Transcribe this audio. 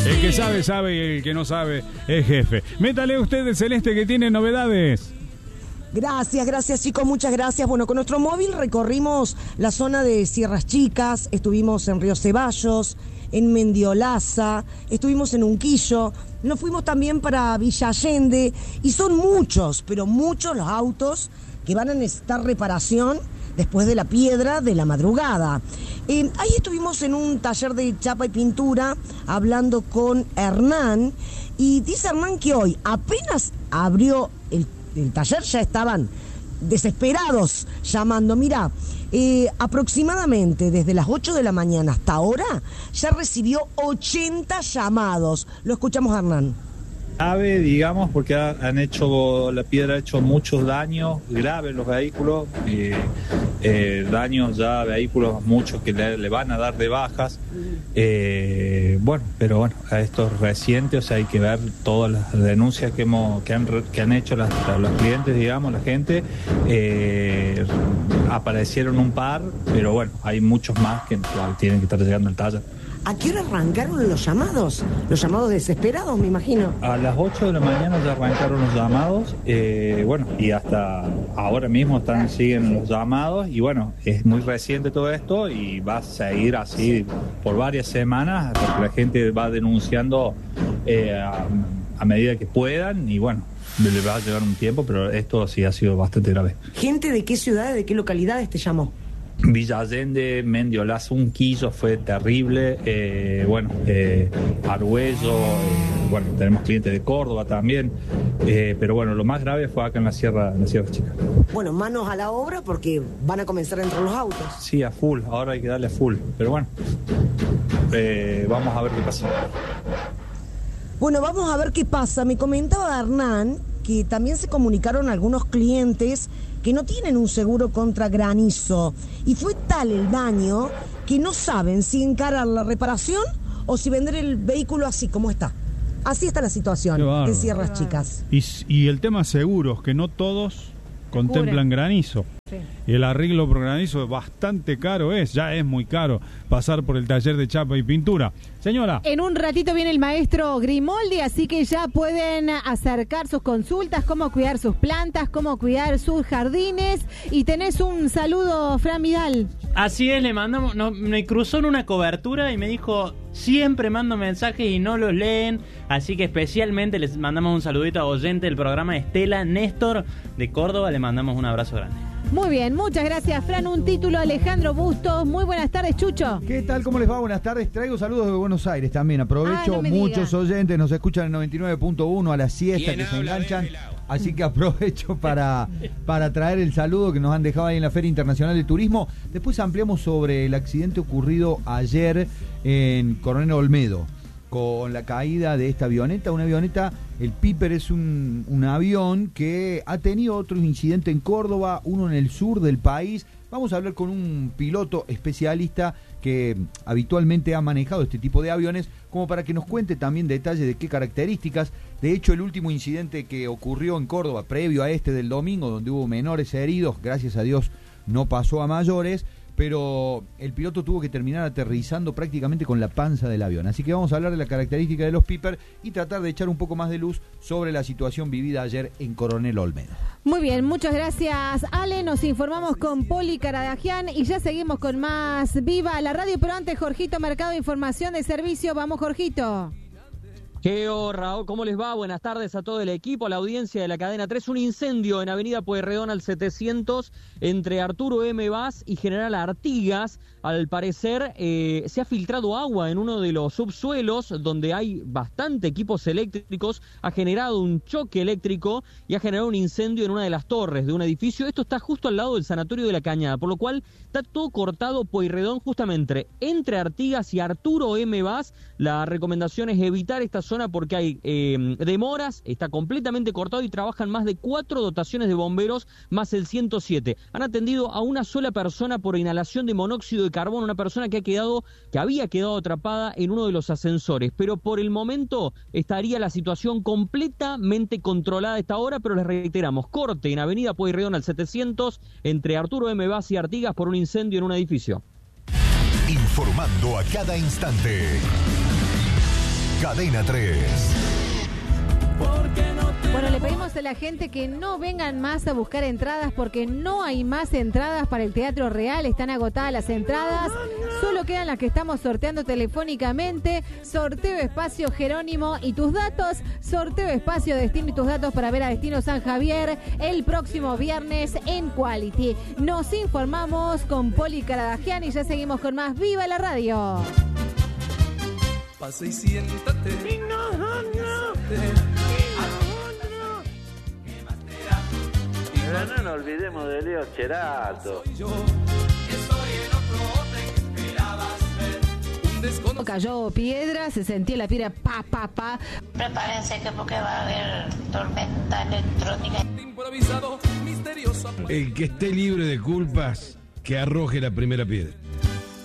El que sabe, sabe, y el que no sabe es jefe. Métale usted, Celeste, que tiene novedades. Gracias chicos, muchas gracias. Bueno, con nuestro móvil recorrimos la zona de Sierras Chicas, estuvimos en Río Ceballos, en Mendiolaza, estuvimos en Unquillo, nos fuimos también para Villa Allende y son muchos, pero muchos los autos que van a necesitar reparación después de la piedra de la madrugada. Ahí estuvimos en un taller de chapa y pintura hablando con Hernán y dice Hernán que hoy apenas abrió el taller ya estaban desesperados llamando. Mirá, aproximadamente desde las 8 de la mañana hasta ahora ya recibió 80 llamados. Lo escuchamos a Hernán. Grave, digamos, porque la piedra ha hecho muchos daños graves en los vehículos, daños ya a vehículos muchos que le van a dar de bajas. Pero esto es reciente, o sea, hay que ver todas las denuncias que han hecho los clientes, digamos, la gente. Aparecieron un par, pero bueno, hay muchos más que tienen que estar llegando al taller. ¿A qué hora arrancaron los llamados? Los llamados desesperados, me imagino. A las 8 de la mañana ya arrancaron los llamados, y hasta ahora mismo siguen los llamados, y bueno, es muy reciente todo esto y va a seguir así por varias semanas, porque la gente va denunciando a medida que puedan, y bueno, le va a llevar un tiempo, pero esto sí ha sido bastante grave. ¿Gente de qué ciudades, de qué localidades te llamó? Villa Allende, Mendiolaza, Unquillo fue terrible, Argüello, tenemos clientes de Córdoba también, pero bueno, lo más grave fue acá en la Sierra Chica. Bueno, manos a la obra porque van a comenzar a entrar los autos. Sí, a full, ahora hay que darle a full, pero bueno, vamos a ver qué pasa. Bueno, vamos a ver qué pasa. Me comentaba Hernán que también se comunicaron algunos clientes que no tienen un seguro contra granizo. Y fue tal el daño que no saben si encarar la reparación o si vender el vehículo así como está. Así está la situación en Sierras Chicas. Y el tema seguros, que no todos contemplan granizo. Sí. Y el arreglo por granizo es bastante caro, ya es muy caro pasar por el taller de chapa y pintura. Señora. En un ratito viene el maestro Grimoldi, así que ya pueden acercar sus consultas, cómo cuidar sus plantas, cómo cuidar sus jardines. Y tenés un saludo, Fran Vidal. Así es, le mandamos, me cruzó en una cobertura y me dijo, siempre mando mensajes y no los leen, así que especialmente les mandamos un saludito a oyente del programa Estela Néstor de Córdoba, le mandamos un abrazo grande. Muy bien, muchas gracias, Fran. Un título, Alejandro Bustos. Muy buenas tardes, Chucho. ¿Qué tal? ¿Cómo les va? Buenas tardes. Traigo saludos de Buenos Aires también. Aprovecho, muchos oyentes nos escuchan en 99.1 a la siesta, que se enganchan. Así que aprovecho para traer el saludo que nos han dejado ahí en la Feria Internacional de Turismo. Después ampliamos sobre el accidente ocurrido ayer en Coronel Olmedo, con la caída de esta avioneta. Una avioneta, el Piper, es un avión que ha tenido otros incidentes en Córdoba, uno en el sur del país. Vamos a hablar con un piloto especialista que habitualmente ha manejado este tipo de aviones, como para que nos cuente también detalles de qué características. De hecho, el último incidente que ocurrió en Córdoba, previo a este del domingo, donde hubo menores heridos, gracias a Dios no pasó a mayores, pero el piloto tuvo que terminar aterrizando prácticamente con la panza del avión. Así que vamos a hablar de la característica de los Piper y tratar de echar un poco más de luz sobre la situación vivida ayer en Coronel Olmedo. Muy bien, muchas gracias, Ale. Nos informamos con Poli Caradagian y ya seguimos con más Viva la Radio, pero antes, Jorgito, Mercado de Información de Servicio. Vamos, Jorgito. Geo, Raúl, ¿cómo les va? Buenas tardes a todo el equipo, a la audiencia de la Cadena 3. Un incendio en Avenida Pueyrredón al 700 entre Arturo M. Vaz y General Artigas. Al parecer se ha filtrado agua en uno de los subsuelos donde hay bastante equipos eléctricos. Ha generado un choque eléctrico y ha generado un incendio en una de las torres de un edificio. Esto está justo al lado del Sanatorio de la Cañada, por lo cual está todo cortado Pueyrredón justamente entre Artigas y Arturo M. Vaz. La recomendación es evitar esta zona porque hay demoras, está completamente cortado y trabajan más de 4 dotaciones de bomberos más el 107. Han atendido a una sola persona por inhalación de monóxido de carbono, una persona que había quedado atrapada en uno de los ascensores, pero por el momento estaría la situación completamente controlada a esta hora, pero les reiteramos, corte en Avenida Pueyrredón al 700 entre Arturo M. Vaz y Artigas por un incendio en un edificio. Informando a cada instante. Cadena 3. Bueno, le pedimos a la gente que no vengan más a buscar entradas porque no hay más entradas para el Teatro Real. Están agotadas las entradas. Solo quedan las que estamos sorteando telefónicamente. Sorteo espacio Jerónimo y tus datos. Sorteo espacio Destino y tus datos para ver a Destino San Javier el próximo viernes en Quality. Nos informamos con Poli Caradagian y ya seguimos con más Viva la Radio. Pasa y siéntate. Pero no nos olvidemos de Leo Cherato. Cayó piedra, se sentía la piedra pa. Prepárense que porque va a haber tormenta electrónica. Improvisado, misterioso. El que esté libre de culpas, que arroje la primera piedra.